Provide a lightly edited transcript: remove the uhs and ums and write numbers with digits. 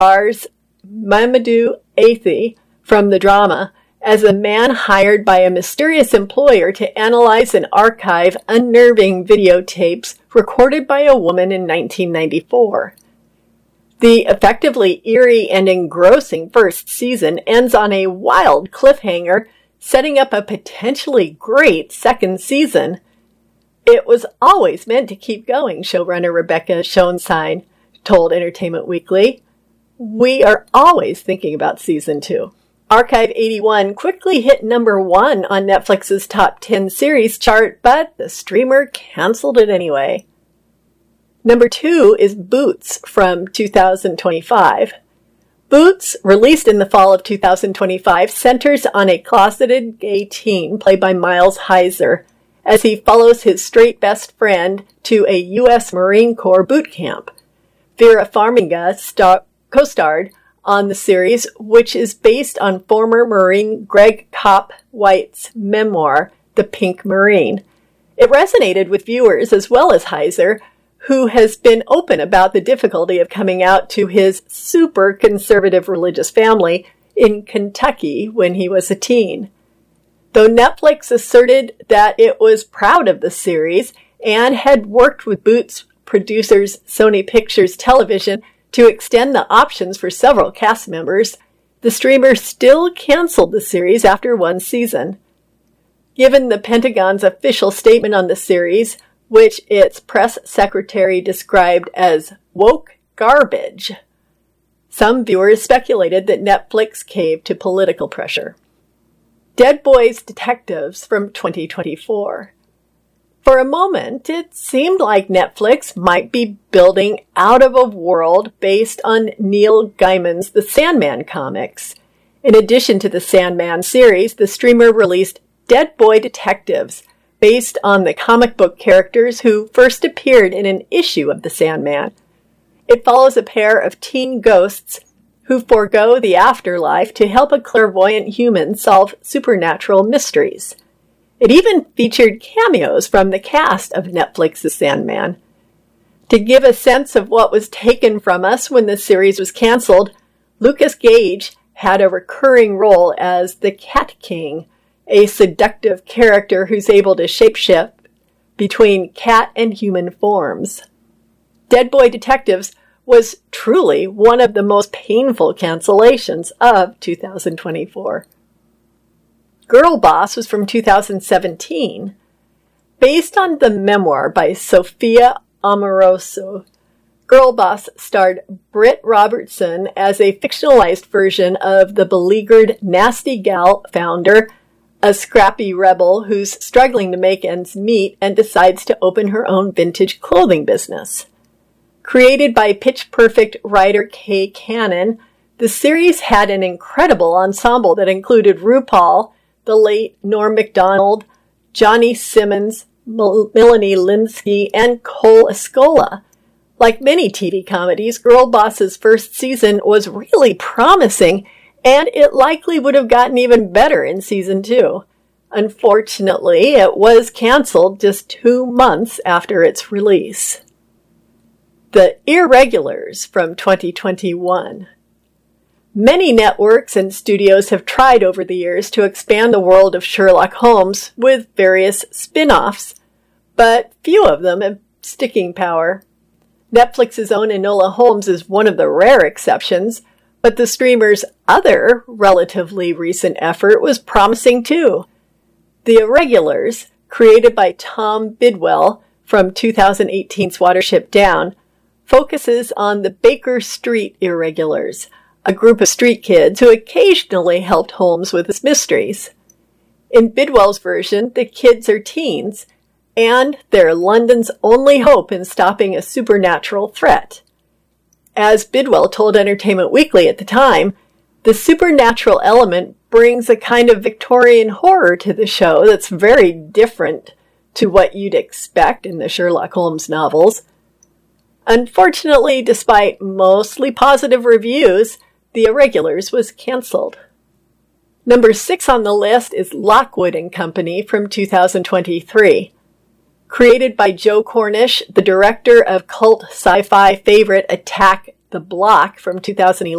stars Mamoudou Athie from the drama as a man hired by a mysterious employer to analyze and archive unnerving videotapes recorded by a woman in 1994. The effectively eerie and engrossing first season ends on a wild cliffhanger, setting up a potentially great second season. It was always meant to keep going, showrunner Rebecca Schoenstein told Entertainment Weekly. We are always thinking about season 2. Archive 81 quickly hit number 1 on Netflix's top 10 series chart, but the streamer canceled it anyway. Number 2 is Boots from 2025. Boots, released in the fall of 2025, centers on a closeted gay teen played by Miles Heiser as he follows his straight best friend to a U.S. Marine Corps boot camp. Vera Farmiga co-starred on the series, which is based on former Marine Greg Kopp White's memoir, The Pink Marine. It resonated with viewers as well as Heiser, who has been open about the difficulty of coming out to his super conservative religious family in Kentucky when he was a teen. Though Netflix asserted that it was proud of the series and had worked with Boots producers Sony Pictures Television to extend the options for several cast members, the streamer still canceled the series after one season. Given the Pentagon's official statement on the series, which its press secretary described as woke garbage, some viewers speculated that Netflix caved to political pressure. Dead Boys Detectives from 2024. For a moment, it seemed like Netflix might be building out of a world based on Neil Gaiman's The Sandman comics. In addition to the Sandman series, the streamer released Dead Boy Detectives, based on the comic book characters who first appeared in an issue of The Sandman. It follows a pair of teen ghosts who forego the afterlife to help a clairvoyant human solve supernatural mysteries. It even featured cameos from the cast of Netflix's Sandman. To give a sense of what was taken from us when the series was canceled, Lucas Gage had a recurring role as the Cat King, a seductive character who's able to shapeshift between cat and human forms. Dead Boy Detectives was truly one of the most painful cancellations of 2024. Girl Boss was from 2017. Based on the memoir by Sophia Amoruso, Girl Boss starred Britt Robertson as a fictionalized version of the beleaguered Nasty Gal founder, a scrappy rebel who's struggling to make ends meet and decides to open her own vintage clothing business. Created by Pitch Perfect writer Kay Cannon, the series had an incredible ensemble that included RuPaul, the late Norm Macdonald, Johnny Simmons, Melanie Lynskey, and Cole Escola. Like many TV comedies, Girl Boss's first season was really promising, and it likely would have gotten even better in season 2. Unfortunately, it was canceled just 2 months after its release. The Irregulars from 2021. Many networks and studios have tried over the years to expand the world of Sherlock Holmes with various spin-offs, but few of them have sticking power. Netflix's own Enola Holmes is one of the rare exceptions, but the streamer's other relatively recent effort was promising too. The Irregulars, created by Tom Bidwell from 2018's Watership Down, focuses on the Baker Street Irregulars, a group of street kids who occasionally helped Holmes with his mysteries. In Bidwell's version, the kids are teens, and they're London's only hope in stopping a supernatural threat. As Bidwell told Entertainment Weekly at the time, the supernatural element brings a kind of Victorian horror to the show that's very different to what you'd expect in the Sherlock Holmes novels. Unfortunately, despite mostly positive reviews, The Irregulars was canceled. Number 6 on the list is Lockwood & Company from 2023. Created by Joe Cornish, the director of cult sci-fi favorite Attack The Block from 2011